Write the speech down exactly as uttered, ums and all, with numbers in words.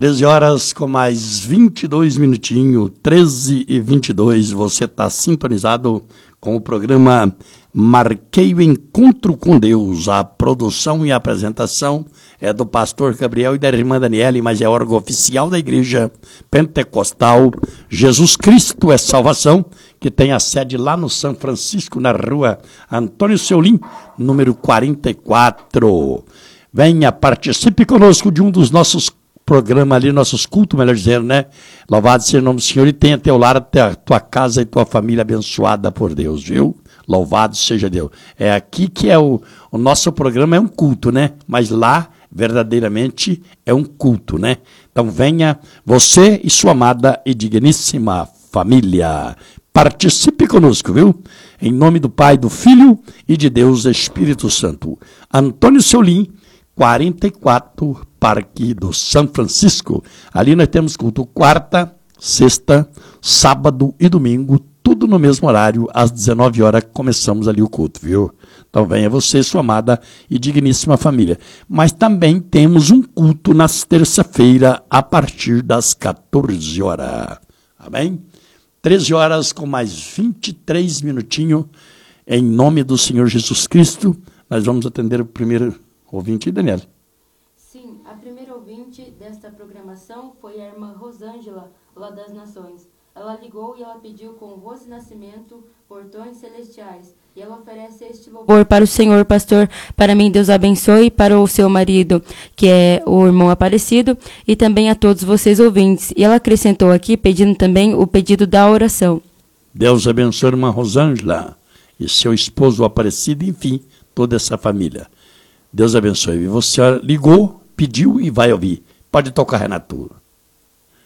treze horas com mais vinte e dois minutinhos, treze e vinte e dois, você está sintonizado com o programa Marquei o Encontro com Deus. A produção e a apresentação é do pastor Gabriel e da irmã Daniele, mas é órgão oficial da Igreja Pentecostal Jesus Cristo é Salvação, que tem a sede lá no São Francisco, na rua Antônio Seulim, número quarenta e quatro. Venha, participe conosco de um dos nossos programa ali, nossos cultos, melhor dizendo, né? Louvado seja o nome do Senhor e tenha teu lar, a tua casa e tua família abençoada por Deus, viu? Louvado seja Deus. É aqui que é o, o nosso programa, é um culto, né? Mas lá, verdadeiramente, é um culto, né? Então venha, você e sua amada e digníssima família. Participe conosco, viu? Em nome do Pai, do Filho e de Deus Espírito Santo. Antônio Seulim, quarenta e quatro, Parque do São Francisco. Ali nós temos culto quarta, sexta, sábado e domingo, tudo no mesmo horário, às dezenove horas, começamos ali o culto, viu? Então venha você, sua amada e digníssima família. Mas também temos um culto nas terça-feira, a partir das quatorze horas. Amém? treze horas com mais vinte e três minutinhos, em nome do Senhor Jesus Cristo, nós vamos atender o primeiro ouvinte, Daniela. Sim, a primeira ouvinte desta programação foi a irmã Rosângela, lá das Nações. Ela ligou e ela pediu com Rose Nascimento, Portões Celestiais. E ela oferece este louvor para o Senhor, pastor. Para mim, Deus abençoe, para o seu marido, que é o irmão Aparecido, e também a todos vocês ouvintes. E ela acrescentou aqui, pedindo também o pedido da oração. Deus abençoe a irmã Rosângela e seu esposo Aparecido, enfim, toda essa família. Deus abençoe. Você ligou, pediu e vai ouvir. Pode tocar, Renato.